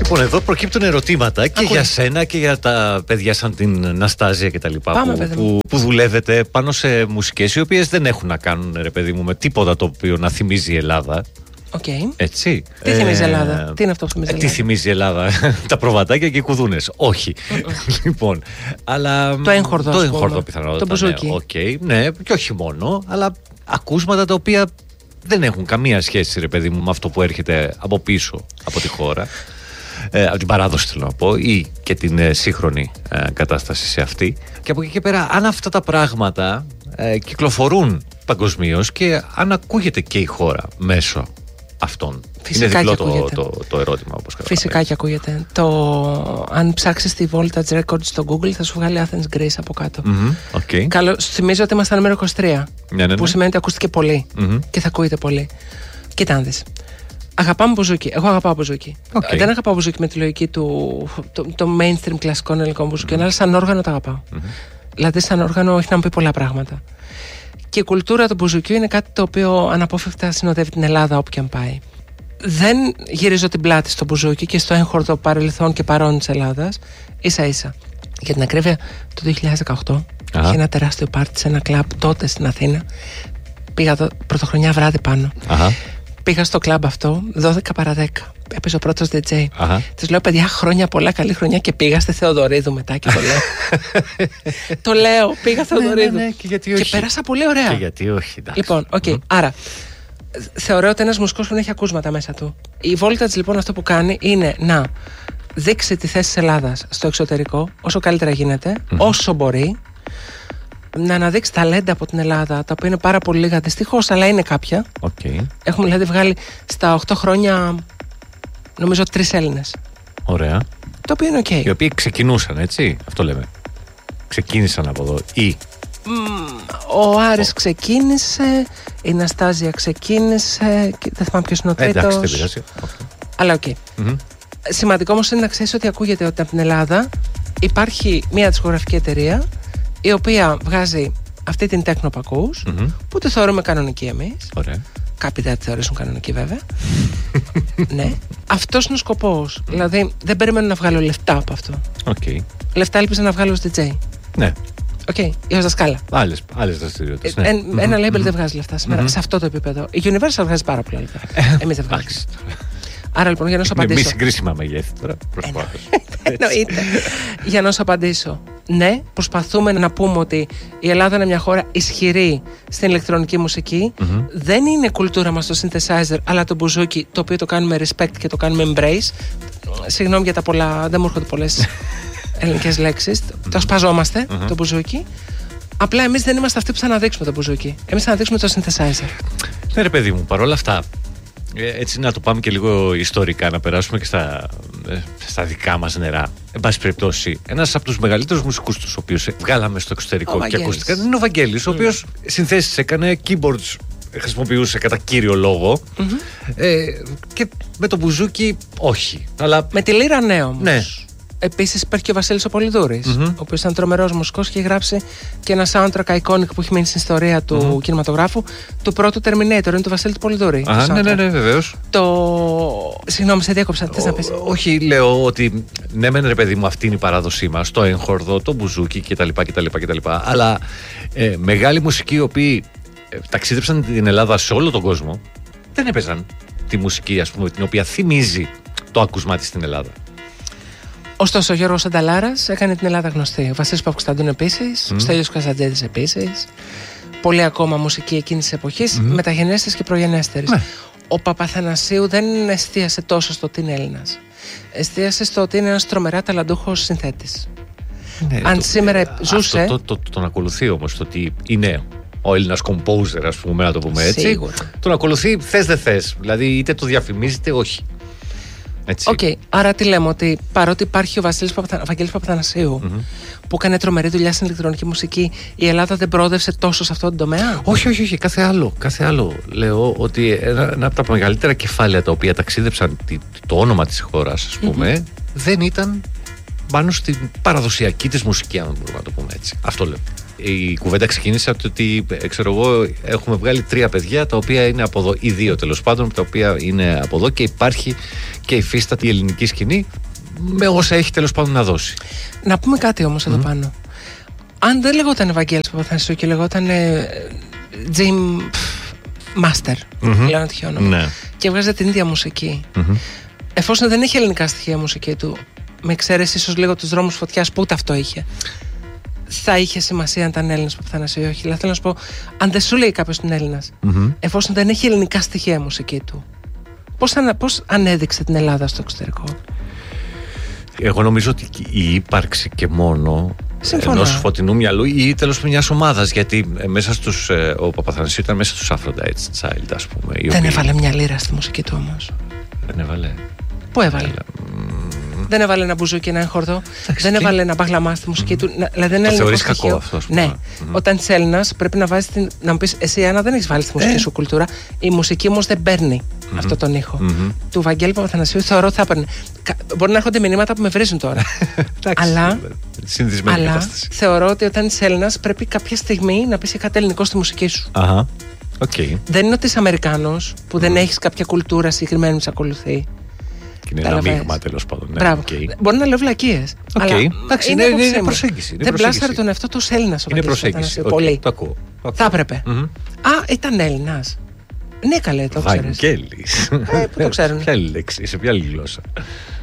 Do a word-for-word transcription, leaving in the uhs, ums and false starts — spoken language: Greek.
Λοιπόν, εδώ προκύπτουν ερωτήματα και Ακούω. για σένα και για τα παιδιά σαν την Ναστάζια και τα λοιπά. Πάμε, που, που, που δουλεύετε πάνω σε μουσικές οι οποίες δεν έχουν να κάνουν, ρε παιδί μου, με τίποτα το οποίο να θυμίζει η Ελλάδα. Okay. Έτσι. Τι θυμίζει η Ελλάδα, ε, τι είναι αυτό που θυμίζει η Ελλάδα. Τι θυμίζει η Ελλάδα, τα προβατάκια και οι κουδούνες. Όχι. Λοιπόν, αλλά. Το έγχορδο. Το έγχορδο πιθανότατα. Το μπουζούκι. Ναι, okay, ναι, και όχι μόνο, αλλά ακούσματα τα οποία δεν έχουν καμία σχέση, ρε παιδί μου, με αυτό που έρχεται από πίσω από τη χώρα. Ε, από την παράδοση θέλω να πω, ή και την ε, σύγχρονη ε, κατάσταση σε αυτή. Και από εκεί και πέρα, αν αυτά τα πράγματα ε, κυκλοφορούν παγκοσμίως και αν ακούγεται και η χώρα μέσω αυτών. Φυσικά είναι διπλό το, το, το ερώτημα, όπως καταλαβαίνετε. Φυσικά και ακούγεται. Το, αν ψάξεις τη Voltage Records στο Google θα σου βγάλει Athens Greece από κάτω. Mm-hmm, okay. Καλώς, θυμίζω ότι ήμασταν νούμερο είκοσι τρία, ναι, ναι, ναι. που σημαίνει ότι ακούστηκε πολύ mm-hmm. και θα ακούγεται πολύ. Κοίτα να δεις. Αγαπάμε μπουζούκι. Εγώ αγαπάω μπουζούκι. Okay. Δεν αγαπάω μπουζούκι με τη λογική του το, το mainstream κλασικών ελληνικών μπουζούκι, mm-hmm. αλλά σαν όργανο το αγαπάω. Mm-hmm. Δηλαδή, σαν όργανο έχει να μου πει πολλά πράγματα. Και η κουλτούρα του μπουζουκιού είναι κάτι το οποίο αναπόφευκτα συνοδεύει την Ελλάδα όπου και αν πάει. Δεν γυρίζω την πλάτη στο μπουζούκι και στο έγχορδο παρελθόν και παρόν της Ελλάδας. Ίσα ίσα. Για την ακρίβεια, το δύο χιλιάδες δεκαοκτώ uh-huh. είχε ένα τεράστιο πάρτι σε ένα κλαμπ τότε στην Αθήνα. Πήγα το πρωτοχρονιά βράδυ πάνω. Uh-huh. Πήγα στο κλαμπ αυτό δώδεκα παρά δέκα. Έπαιζε ο πρώτος ντι τζέι. Uh-huh. Της λέω, παιδιά, χρόνια πολλά, καλή χρονιά. Και πήγα στη Θεοδωρίδου μετά και το λέω. Το λέω, πήγα Θεοδωρίδου. Ναι, ναι, ναι, και, γιατί όχι. Και πέρασα πολύ ωραία. Και γιατί όχι, εντάξει. Λοιπόν, οκ, okay, mm. άρα θεωρώ ότι ένας μουσικός που έχει ακούσματα μέσα του. Η Voltage λοιπόν αυτό που κάνει είναι να δείξει τη θέση της Ελλάδας στο εξωτερικό όσο καλύτερα γίνεται, mm-hmm. όσο μπορεί. Να αναδείξει ταλέντα από την Ελλάδα, τα οποία είναι πάρα πολύ λίγα δυστυχώς, αλλά είναι κάποια. Okay. Έχουμε δηλαδή βγάλει στα οκτώ χρόνια, νομίζω, τρεις Έλληνες. Ωραία. Το οποίο είναι ok. Οι οποίοι ξεκινούσαν, έτσι, αυτό λέμε. Ξεκίνησαν από εδώ ή. Mm, ο Άρης oh. ξεκίνησε, η Ναστάζια ξεκίνησε, και δεν θυμάμαι ποιος είναι ο τρίτος. Εντάξει, δεν πειράζει. Okay. Αλλά οκ. Okay. Mm-hmm. Σημαντικό όμως είναι να ξέρεις ότι ακούγεται ότι από την Ελλάδα υπάρχει μια δισκογραφική εταιρεία η οποία βγάζει αυτή την τέκνο που ακούς, mm-hmm. που τη θεωρούμε κανονική εμείς. Ωραία. Κάποιοι δεν τη θεωρήσουν κανονική βέβαια. Ναι. Αυτός είναι ο σκοπός. Mm. Δηλαδή δεν περιμένω να βγάλω λεφτά από αυτό. Okay. Λεφτά έλπιζα να βγάλω ως ντι τζέι. Ναι. Οκ, okay. ή ως δασκάλα. Άλλες, άλλες δραστηριότητες. Ναι. Ε, mm-hmm. Ένα label mm-hmm. δεν βγάζει λεφτά σήμερα, mm-hmm. σε αυτό το επίπεδο. Η Universal βγάζει πάρα πολλά λεφτά. Εμείς δεν βγάζουμε. Άρα λοιπόν, για να σου απαντήσω. Μη συγκρίσιμα μεγέθη τώρα. Προσπάθω. Εννοείται. Για να σου απαντήσω. Ναι, προσπαθούμε να πούμε ότι η Ελλάδα είναι μια χώρα ισχυρή στην ηλεκτρονική μουσική. Mm-hmm. Δεν είναι κουλτούρα μας το synthesizer, αλλά το μπουζούκι, το οποίο το κάνουμε respect και το κάνουμε embrace. Συγγνώμη για τα πολλά, δεν μου έρχονται πολλές ελληνικές λέξεις. Mm-hmm. Το σπαζόμαστε, mm-hmm. το μπουζούκι. Απλά εμείς δεν είμαστε αυτοί που θα αναδείξουμε το μπουζούκι. Εμείς θα αναδείξουμε το synthesizer. Ναι, ρε παιδί μου, παρόλα αυτά. Έτσι να το πάμε και λίγο ιστορικά, να περάσουμε και στα, στα δικά μας νερά. Εν πάση περιπτώσει, ένας από τους μεγαλύτερους μουσικούς τους οποίους βγάλαμε στο εξωτερικό ο και ακούστηκαν είναι ο Βαγγέλης, mm. ο οποίος συνθέσεις έκανε, keyboards χρησιμοποιούσε κατά κύριο λόγο mm-hmm. ε, και με το μπουζούκι όχι. Αλλά... Με τη λύρα ναι όμως. Ναι. Επίσης υπάρχει και ο Βασίλης ο Πολυδούρης, mm-hmm. ο οποίος ήταν τρομερός μουσικός και έχει γράψει και ένα soundtrack iconic που έχει μείνει στην ιστορία του mm-hmm. κινηματογράφου, του πρώτου Terminator, είναι του Βασίλη του Πολυδούρη. Α, ναι, ναι, ναι, βεβαίως. Το... Συγγνώμη, σε διέκοψα, θες να πεις? Όχι, λέω ότι ναι μεν ρε παιδί μου, αυτή είναι η παράδοσή μας, το έγχορδο, το μπουζούκι κτλ, κτλ, κτλ. Αλλά ε, μεγάλοι μουσικοί οι οποίοι ε, ταξίδεψαν την Ελλάδα σε όλο τον κόσμο δεν έπαιζαν τη μουσική, ας πούμε, την οποία θυμίζει το ακούσμα της στην Ελλάδα. Ωστόσο, ο Γιώργος Ανταλάρας έκανε την Ελλάδα γνωστή. Ο Βασίλης Παπακοσταντούν επίσης, mm. ο Στέλιος Καζαντζέδης επίσης. Πολλοί ακόμα μουσική εκείνης της εποχής, mm. μεταγενέστερης και προγενέστερης. Mm. Ο Παπαθανασίου δεν εστίασε τόσο στο ότι είναι Έλληνας. Εστίασε στο ότι είναι ένας τρομερά ταλαντούχος συνθέτης. Ναι, αν το, σήμερα ε, ζούσε. Αυτό το, το, το, τον ακολουθεί όμως το ότι είναι ο Έλληνας composer, ας πούμε, να το πούμε έτσι. Σίγουρα. Τον ακολουθεί θες δεν θες. Δηλαδή είτε το διαφημίζει είτε όχι. Οκ, okay, άρα τι λέμε, ότι παρότι υπάρχει ο Βασίλης Παπαθα... Βαγγέλης Παπαθανασίου mm-hmm. που έκανε τρομερή δουλειά στην ηλεκτρονική μουσική, η Ελλάδα δεν προόδευσε τόσο σε αυτόν τον τομέα? Όχι, όχι, όχι, κάθε άλλο. Κάθε άλλο. Λέω ότι ένα, ένα από τα μεγαλύτερα κεφάλαια τα οποία ταξίδεψαν το όνομα της χώρας, ας πούμε, mm-hmm. δεν ήταν πάνω στην παραδοσιακή της μουσική, αν μπορούμε να το πούμε έτσι. Αυτό λέω. Η κουβέντα ξεκίνησε από το ότι, ξέρω εγώ, έχουμε βγάλει τρία παιδιά τα οποία είναι από εδώ, ή δύο τέλος πάντων, τα οποία είναι από εδώ και υπάρχει και υφίσταται η ελληνική σκηνή με όσα έχει τέλος πάντων να δώσει. Να πούμε κάτι όμως mm. εδώ πάνω. Αν δεν λεγόταν Ευαγγέλης Παπαθανασίου και λεγόταν Jim Master, mm-hmm. λέω ένα τυχαίο όνομα, ναι. και έβγαζε την ίδια μουσική, mm-hmm. εφόσον δεν έχει ελληνικά στοιχεία η μουσική του, με εξαίρεση ίσως λίγο τους δρόμους φωτιάς που ούτε αυτό είχε, θα είχε σημασία αν ήταν Έλληνας Παπαθανασίου ή όχι? Αλλά θέλω να σου πω, αν δεν σου λέει κάποιος είναι Έλληνας, mm-hmm. εφόσον δεν έχει ελληνικά στοιχεία η μουσική του, πώς, ανα, πώς ανέδειξε την Ελλάδα στο εξωτερικό? Εγώ νομίζω ότι η ύπαρξη και μόνο Συμφωνώ. ενός φωτεινού μυαλού ή τέλος μιας ομάδας, γιατί μέσα στους, ο Παπαθανασίου ήταν μέσα στους Aphrodite Child, ας πούμε. Δεν οποίοι... έβαλε μια λίρα στη μουσική του όμως. Δεν έβαλε. Πού έβαλε? Έλα. Δεν έβαλε ένα μπουζούκι, ένα χορδό. Δεν έβαλε ένα μπαγλαμά στη μουσική mm. του. Δηλαδή δεν το θεωρείς κακό αυτό, ας πούμε. Ναι. Mm. Όταν είσαι Έλληνας, πρέπει να βάζεις την... να μου πεις, εσύ Άννα δεν έχεις βάλει στη μουσική ε. σου κουλτούρα. Η μουσική όμως δεν παίρνει mm-hmm. αυτό τον ήχο. Mm-hmm. Του Βαγγέλη Παπαθανασίου θεωρώ ότι θα παίρνει. Μπορεί να έρχονται μηνύματα που με βρίζουν τώρα. αλλά αλλά θεωρώ ότι όταν είσαι Έλληνας, πρέπει κάποια στιγμή να πεις κάτι ελληνικό στη μουσική σου. Αχα. Okay. Δεν είναι ότι είσαι Αμερικάνος που mm. δεν έχεις κάποια κουλτούρα συγκεκριμένη που σε ακολουθεί. Είναι ένα μείγμα τέλος πάντων. Ναι. Μπράβο. Okay. Μπορεί να λέω βλακίες. Okay. Αλλά εντάξει, είναι, είναι, είναι προσέγγιση. Δεν πλάσαρε τον εαυτό του ως Έλληνας. Είναι προσέγγιση. Okay. Πολύ. Το ακούω. Okay. Θα έπρεπε. Mm-hmm. Α, ήταν Έλληνας. Ναι, καλέ, το ξέρεις. Βαγγέλης. Ε, πού το ξέρουν. Ποια άλλη λέξη, σε ποια άλλη γλώσσα?